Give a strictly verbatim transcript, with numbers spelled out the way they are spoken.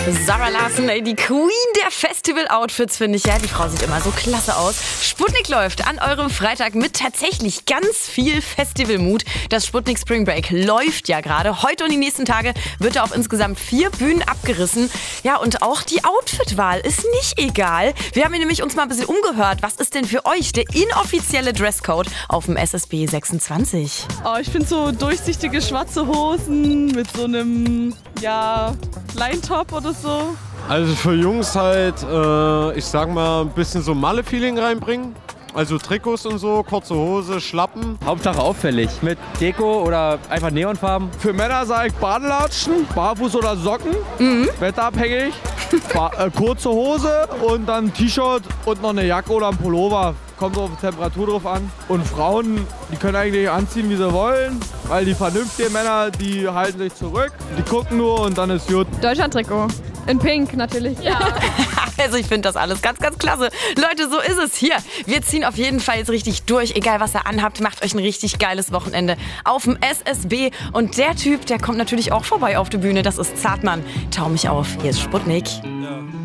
Sarah Larsson, ey, die Queen der Festival-Outfits, finde ich ja. Die Frau sieht immer so klasse aus. Sputnik läuft an eurem Freitag mit tatsächlich ganz viel Festivalmut. Das Sputnik Spring Break läuft ja gerade. Heute und die nächsten Tage wird er auf insgesamt vier Bühnen abgerissen. Ja, und auch die Outfitwahl ist nicht egal. Wir haben hier nämlich uns mal ein bisschen umgehört. Was ist denn für euch der inoffizielle Dresscode auf dem S S B sechsundzwanzig? Oh, ich finde so durchsichtige schwarze Hosen mit so einem, ja, Line-Top oder so. Also für Jungs halt, äh, ich sag mal, ein bisschen so Malle-Feeling reinbringen. Also Trikots und so, kurze Hose, Schlappen. Hauptsache auffällig, mit Deko oder einfach Neonfarben. Für Männer sage ich Badelatschen, Barfuß oder Socken, mhm. wetterabhängig. Ba äh, kurze Hose und dann ein T-Shirt und noch eine Jacke oder ein Pullover. Kommt auf die Temperatur drauf an. Und Frauen, die können eigentlich anziehen, wie sie wollen. Weil die vernünftigen Männer, die halten sich zurück. Die gucken nur und dann ist gut. Deutschland-Trikot. In Pink natürlich. Ja. Also ich finde das alles ganz, ganz klasse. Leute, so ist es hier. Wir ziehen auf jeden Fall jetzt richtig durch. Egal, was ihr anhabt, macht euch ein richtig geiles Wochenende auf dem S S B. Und der Typ, der kommt natürlich auch vorbei auf die Bühne. Das ist Zartmann. Tau mich auf. Hier ist Sputnik. Ja.